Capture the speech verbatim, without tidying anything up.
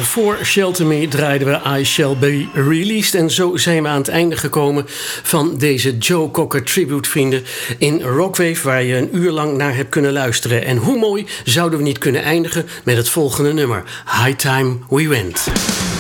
voor Shelter Me draaiden we I Shall Be Released. En zo zijn we aan het einde gekomen van deze Joe Cocker Tribute, vrienden, in Rockwave, waar je een uur lang naar hebt kunnen luisteren. En hoe mooi zouden we niet kunnen eindigen met het volgende nummer, High Time We Went.